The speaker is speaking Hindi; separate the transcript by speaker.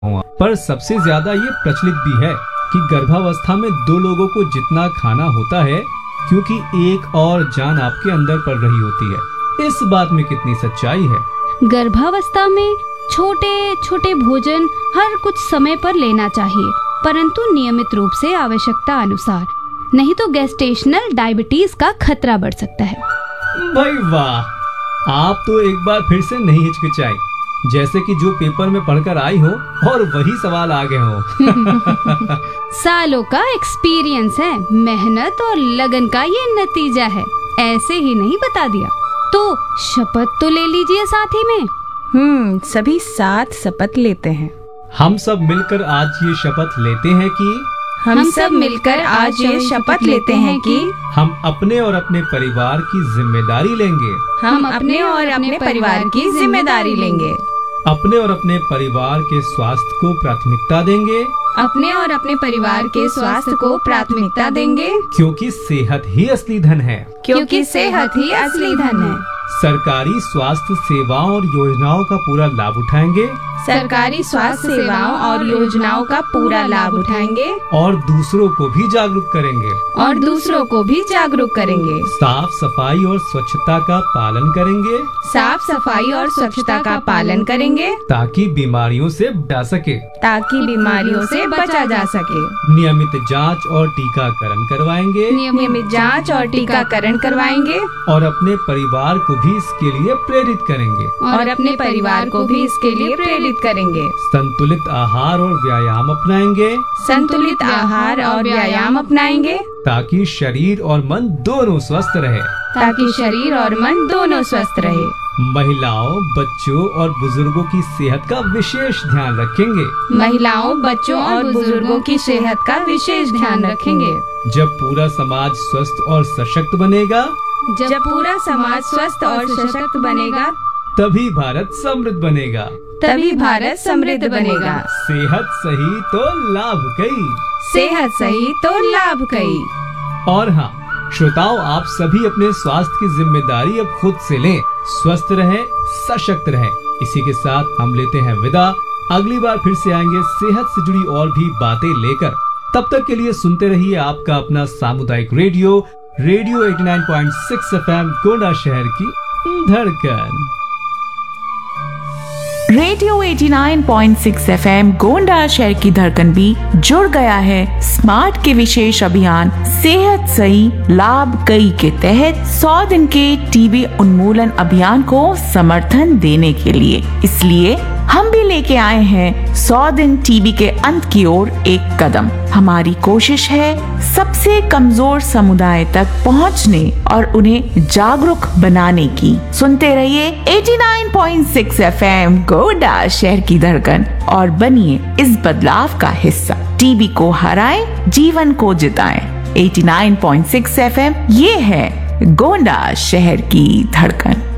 Speaker 1: हूँ। पर सबसे ज्यादा ये प्रचलित भी है कि गर्भावस्था में 2 लोगों को जितना खाना होता है, क्योंकि एक और जान आपके अंदर पल रही होती है। इस बात में कितनी सच्चाई है?
Speaker 2: गर्भावस्था में छोटे छोटे भोजन हर कुछ समय पर लेना चाहिए, परंतु नियमित रूप से आवश्यकता अनुसार, नहीं तो गेस्टेशनल डायबिटीज का खतरा बढ़ सकता है।
Speaker 1: भाई वाह, आप तो एक बार फिर से नहीं हिचकिचाई, जैसे कि जो पेपर में पढ़कर आई हो और वही सवाल आ गए हो।
Speaker 2: सालों का एक्सपीरियंस है, मेहनत और लगन का ये नतीजा है, ऐसे ही नहीं बता दिया। तो शपथ तो ले लीजिए साथ ही में।
Speaker 3: सभी साथ शपथ लेते हैं।
Speaker 1: हम सब मिलकर आज ये शपथ लेते हैं कि
Speaker 3: हम सब मिलकर आज ये शपथ लेते हैं कि
Speaker 1: हम अपने और अपने परिवार की जिम्मेदारी लेंगे।
Speaker 3: हम अपने और अपने परिवार की जिम्मेदारी लेंगे।
Speaker 1: अपने और अपने परिवार के स्वास्थ्य को प्राथमिकता देंगे।
Speaker 3: अपने और अपने परिवार के स्वास्थ्य को प्राथमिकता देंगे,
Speaker 1: क्योंकि सेहत ही असली धन है।
Speaker 3: क्योंकि सेहत ही असली धन है।
Speaker 1: सरकारी स्वास्थ्य सेवाओं और योजनाओं का पूरा लाभ उठाएंगे।
Speaker 3: सरकारी स्वास्थ्य सेवाओं और योजनाओं का पूरा लाभ उठाएंगे
Speaker 1: और दूसरों को भी जागरूक करेंगे।
Speaker 3: और दूसरों को भी जागरूक करेंगे।
Speaker 1: साफ सफाई और स्वच्छता का पालन करेंगे।
Speaker 3: साफ सफाई और स्वच्छता का पालन करेंगे,
Speaker 1: ताकि बीमारियों से बचा सके।
Speaker 3: ताकि बीमारियों से बचा जा सके।
Speaker 1: नियमित जांच और टीकाकरण करवाएंगे।
Speaker 3: नियमित जांच और टीकाकरण करवाएंगे
Speaker 1: और अपने परिवार को भी इसके लिए प्रेरित करेंगे।
Speaker 3: और अपने परिवार को भी इसके लिए प्रेरित करेंगे।
Speaker 1: संतुलित आहार और व्यायाम अपनाएंगे।
Speaker 3: संतुलित आहार और व्यायाम अपनाएंगे,
Speaker 1: ताकि शरीर और मन दोनों स्वस्थ रहे।
Speaker 3: ताकि शरीर और मन दोनों स्वस्थ रहे।
Speaker 1: महिलाओं, बच्चों और बुजुर्गों की सेहत का विशेष ध्यान रखेंगे।
Speaker 3: महिलाओं, बच्चों और बुजुर्गों की सेहत का विशेष ध्यान रखेंगे।
Speaker 1: जब पूरा समाज स्वस्थ और सशक्त बनेगा,
Speaker 3: जब पूरा समाज स्वस्थ और सशक्त बनेगा,
Speaker 1: तभी भारत समृद्ध बनेगा।
Speaker 3: तभी भारत समृद्ध बनेगा।
Speaker 1: सेहत सही तो लाभ कई।
Speaker 3: सेहत सही तो लाभ कई।
Speaker 1: और हाँ श्रोताओं, आप सभी अपने स्वास्थ्य की जिम्मेदारी अब खुद से लें। स्वस्थ रहें, सशक्त रहें। इसी के साथ हम लेते हैं विदा। अगली बार फिर से आएंगे सेहत से जुड़ी और भी बातें लेकर। तब तक के लिए सुनते रहिए आपका अपना सामुदायिक रेडियो 89.6 FM गोंडा शहर की धड़कन।
Speaker 4: रेडियो 89.6 FM गोंडा शहर की धड़कन भी जुड़ गया है स्मार्ट के विशेष अभियान सेहत सही लाभ कई के तहत 100 दिन के टीबी उन्मूलन अभियान को समर्थन देने के लिए। इसलिए हम भी लेके आए हैं 100 दिन टीबी के अंत की ओर एक कदम। हमारी कोशिश है सबसे कमजोर समुदाय तक पहुंचने और उन्हें जागरूक बनाने की। सुनते रहिए 89.6 FM गोंडा शहर की धड़कन और बनिए इस बदलाव का हिस्सा। टीबी को हराएं, जीवन को जिताएं। 89.6 FM ये है गोंडा शहर की धड़कन।